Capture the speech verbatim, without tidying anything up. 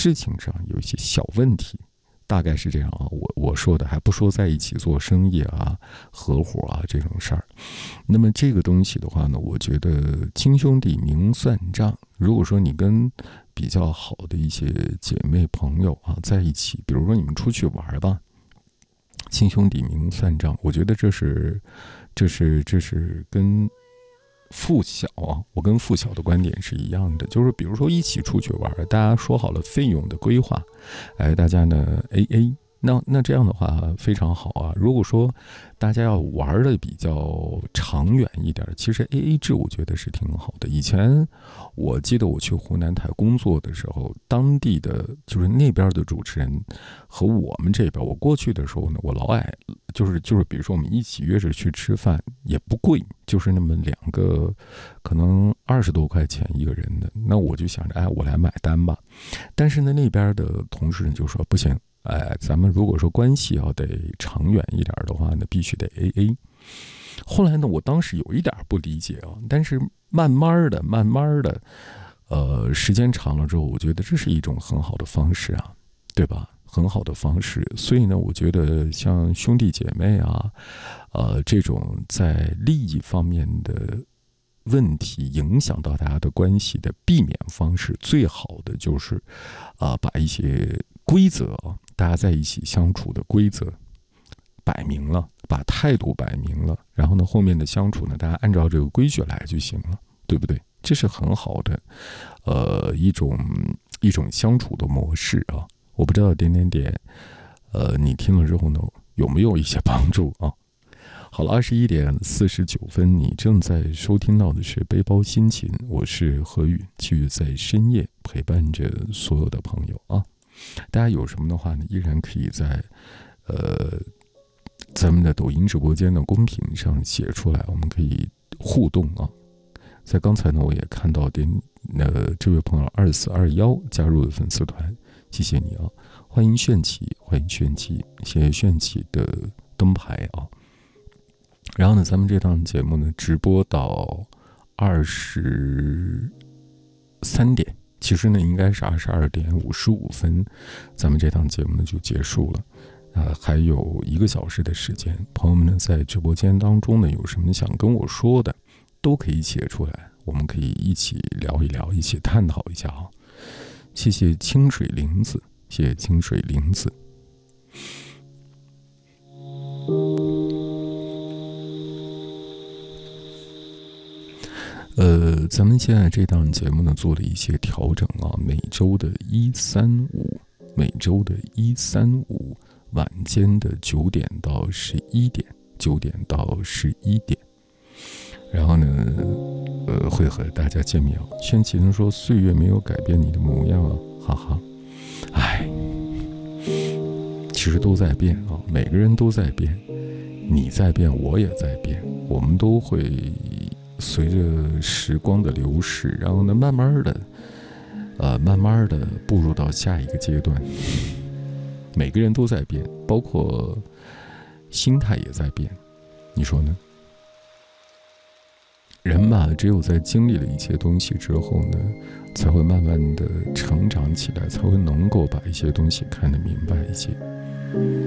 事情上有一些小问题，大概是这样啊。我我说的还不说在一起做生意啊、合伙啊这种事儿。那么这个东西的话呢，我觉得亲兄弟明算账。如果说你跟比较好的一些姐妹朋友啊在一起，比如说你们出去玩吧，亲兄弟明算账，我觉得这是这是这是跟父小啊，我跟父小的观点是一样的，就是比如说一起出去玩，大家说好了费用的规划，哎，大家呢 A A， 那那这样的话非常好啊。如果说大家要玩的比较长远一点，其实 A A 制我觉得是挺好的。以前我记得我去湖南台工作的时候，当地的就是那边的主持人和我们这边，我过去的时候呢，我老爱就是就是比如说我们一起约着去吃饭，也不贵，就是那么两个可能二十多块钱一个人的，那我就想着哎我来买单吧。但是呢那边的同事就说不行，哎咱们如果说关系要得长远一点的话呢，必须得 A A。 后来呢我当时有一点不理解啊，但是慢慢的慢慢的呃时间长了之后，我觉得这是一种很好的方式啊，对吧？很好的方式。所以呢我觉得像兄弟姐妹啊呃这种在利益方面的问题影响到大家的关系的避免方式，最好的就是啊、呃、把一些规则啊大家在一起相处的规则摆明了，把态度摆明了，然后呢后面的相处呢大家按照这个规矩来就行了，对不对？这是很好的呃一种一种相处的模式啊。我不知道点点点呃你听了之后呢有没有一些帮助啊？好了，二十一点四十九分，你正在收听到的是背包心情，我是何宇，继续在深夜陪伴着所有的朋友啊。大家有什么的话呢，依然可以在呃咱们的抖音直播间的公屏上写出来，我们可以互动啊。在刚才呢，我也看到点呃这位朋友二四二幺加入了粉丝团，谢谢你啊！欢迎炫起，欢迎炫起，谢谢炫起的灯牌啊。然后呢，咱们这档节目呢直播到二十三点，其实呢应该是二十二点五十五分，咱们这档节目呢就结束了。呃，还有一个小时的时间，朋友们呢在直播间当中呢有什么想跟我说的，都可以写出来，我们可以一起聊一聊，一起探讨一下啊。谢谢清水林子，谢谢清水林子。呃，咱们现在这档节目呢做了一些调整啊，每周的一三五，每周的一三五晚间的九点到十一点，九点到十一点，然后呢，呃，会和大家见面。宣奇人说：“岁月没有改变你的模样啊，哈哈。”哎，其实都在变啊，每个人都在变，你在变，我也在变，我们都会随着时光的流逝，然后呢，慢慢的，呃，慢慢的步入到下一个阶段。每个人都在变，包括心态也在变，你说呢？人吧，只有在经历了一些东西之后呢，才会慢慢的成长起来，才会能够把一些东西看得明白一些。